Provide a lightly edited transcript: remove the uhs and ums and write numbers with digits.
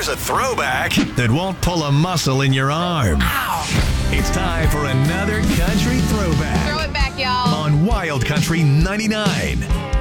Here's a throwback that won't pull a muscle in your arm. Ow. It's time for another country throwback. Throw it back, y'all. On Wild Country 99.